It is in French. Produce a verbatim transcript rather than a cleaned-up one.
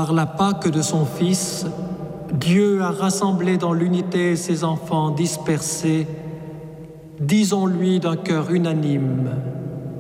Par la Pâque de son Fils, Dieu a rassemblé dans l'unité ses enfants dispersés. Disons-lui d'un cœur unanime: